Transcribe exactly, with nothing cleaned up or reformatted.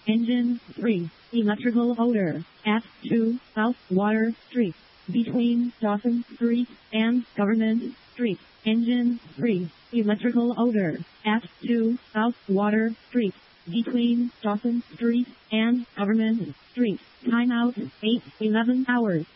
Engine three. Electrical odor. F two. South Water Street. Between Dawson Street and Government Street. Engine three. Electrical odor. F two. South Water Street. Between Dawson Street and Government Street. Timeout eight eleven hours.